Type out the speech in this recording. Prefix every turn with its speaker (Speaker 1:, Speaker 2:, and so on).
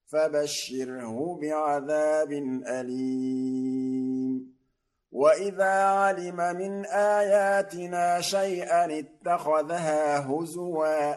Speaker 1: فبشره بعذاب أليم وإذا علم من آياتنا شيئا اتخذها هزوا